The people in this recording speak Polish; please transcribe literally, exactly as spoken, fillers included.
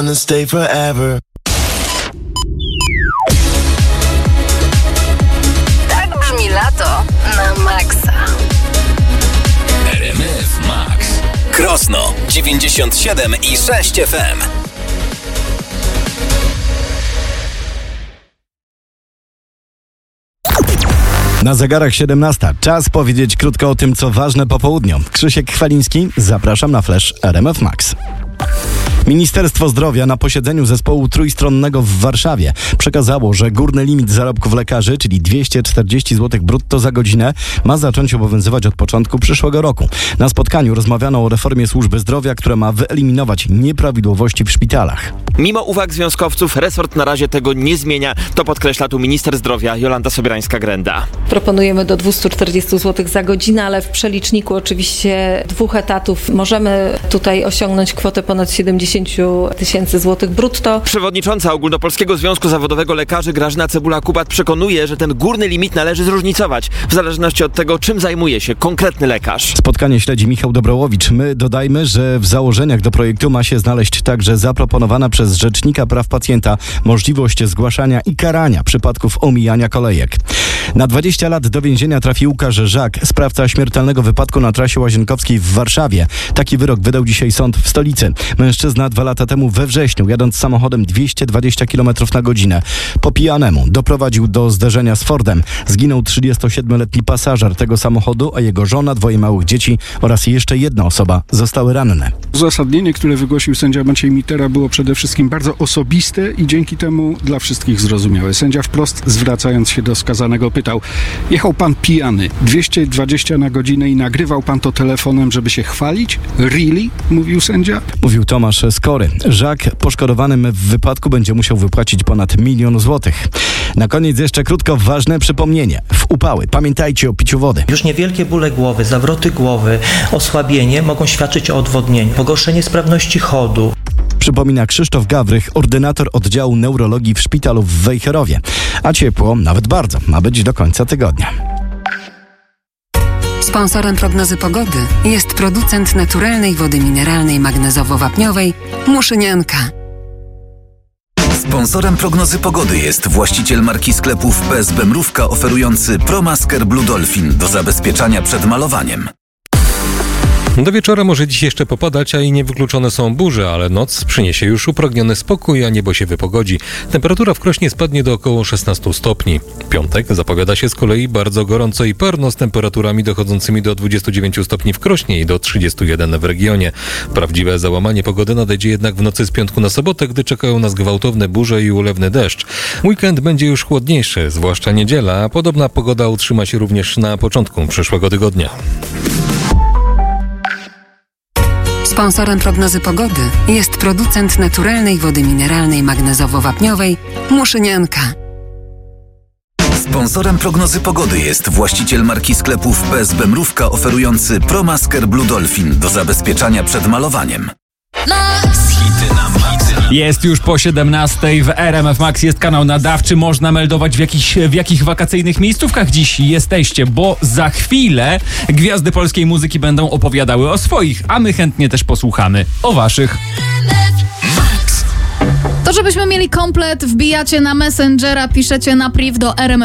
Stay forever. Tak brzmi lato na maksa. R M F Max. Krosno dziewięćdziesiąt siedem i sześć F M. Na zegarach siedemnasta. Czas powiedzieć krótko o tym, co ważne po południu. Krzysiek Chwaliński, zapraszam na Flash R M F Max. Ministerstwo Zdrowia na posiedzeniu zespołu trójstronnego w Warszawie przekazało, że górny limit zarobków lekarzy, czyli dwieście czterdzieści złotych brutto za godzinę, ma zacząć obowiązywać od początku przyszłego roku. Na spotkaniu rozmawiano o reformie służby zdrowia, która ma wyeliminować nieprawidłowości w szpitalach. Mimo uwag związkowców resort na razie tego nie zmienia. To podkreśla tu minister zdrowia Jolanta Sobierańska-Grenda. Proponujemy do dwieście czterdzieści złotych za godzinę, ale w przeliczniku oczywiście dwóch etatów możemy tutaj osiągnąć kwotę ponad siedemdziesiąt tysięcy złotych brutto. Przewodnicząca Ogólnopolskiego Związku Zawodowego Lekarzy Grażyna Cebula-Kubat przekonuje, że ten górny limit należy zróżnicować w zależności od tego, czym zajmuje się konkretny lekarz. Spotkanie śledzi Michał Dobrołowicz. My dodajmy, że w założeniach do projektu ma się znaleźć także zaproponowana przez Rzecznika Praw Pacjenta możliwość zgłaszania i karania przypadków omijania kolejek. Na dwadzieścia lat do więzienia trafi Łukasz Żak, sprawca śmiertelnego wypadku na trasie Łazienkowskiej w Warszawie. Taki wyrok wydał dzisiaj sąd w stolicy. Mężczyzna dwa lata temu we wrześniu, jadąc samochodem dwieście dwadzieścia kilometrów na godzinę, po pijanemu doprowadził do zderzenia z Fordem. Zginął trzydziestosiedmioletni pasażer tego samochodu, a jego żona, dwoje małych dzieci oraz jeszcze jedna osoba zostały ranne. Uzasadnienie, które wygłosił sędzia Maciej Mitera, było przede wszystkim bardzo osobiste i dzięki temu dla wszystkich zrozumiałe. Sędzia wprost, zwracając się do skazanego, pytał: jechał pan pijany dwieście dwadzieścia na godzinę i nagrywał pan to telefonem, żeby się chwalić? Really? Mówił sędzia. Mówił Tomasz Skory. Żak poszkodowanym w wypadku będzie musiał wypłacić ponad milion złotych. Na koniec jeszcze krótko ważne przypomnienie. W upały pamiętajcie o piciu wody. Już niewielkie bóle głowy, zawroty głowy, osłabienie mogą świadczyć o odwodnieniu, pogorszenie sprawności chodu. Przypomina Krzysztof Gawrych, ordynator oddziału neurologii w szpitalu w Wejherowie. A ciepło, nawet bardzo, ma być do końca tygodnia. Sponsorem prognozy pogody jest producent naturalnej wody mineralnej magnezowo-wapniowej Muszynianka. Sponsorem prognozy pogody jest właściciel marki sklepów P S B Mrówka oferujący ProMasker Blue Dolphin do zabezpieczania przed malowaniem. Do wieczora może dziś jeszcze popadać, a i niewykluczone są burze, ale noc przyniesie już upragniony spokój, a niebo się wypogodzi. Temperatura w Krośnie spadnie do około szesnaście stopni. Piątek zapowiada się z kolei bardzo gorąco i parno z temperaturami dochodzącymi do dwudziestu dziewięciu stopni w Krośnie i do trzydziestu jeden w regionie. Prawdziwe załamanie pogody nadejdzie jednak w nocy z piątku na sobotę, gdy czekają nas gwałtowne burze i ulewny deszcz. Weekend będzie już chłodniejszy, zwłaszcza niedziela, a podobna pogoda utrzyma się również na początku przyszłego tygodnia. Sponsorem prognozy pogody jest producent naturalnej wody mineralnej magnezowo-wapniowej Muszynianka. Sponsorem prognozy pogody jest właściciel marki sklepów P S B Mrówka oferujący ProMasker Blue Dolphin do zabezpieczania przed malowaniem. Hity na Max. Jest już po siedemnastej w R M F Max, jest kanał nadawczy. Można meldować w, jakich, w jakich wakacyjnych miejscówkach dziś jesteście, bo za chwilę gwiazdy polskiej muzyki będą opowiadały o swoich, a my chętnie też posłuchamy o waszych. To żebyśmy mieli komplet, wbijacie na Messengera, piszecie na priv do R M F